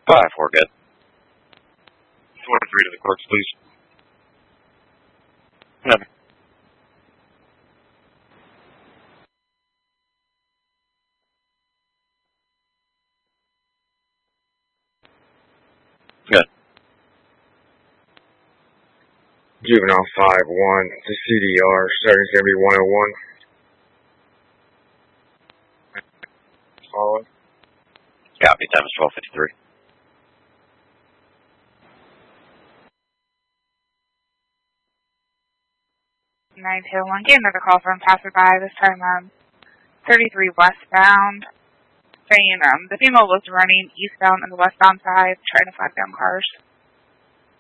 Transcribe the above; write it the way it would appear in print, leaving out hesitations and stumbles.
5-4, good. 23 to the clerks, please. Never. Good. Juvenile 5-1 to CDR, starting going to be 101. Follow. Copy, time is 12:53. 921, get another call from passerby, this time 33 westbound, saying the female was running eastbound on the westbound side, trying to flag down cars.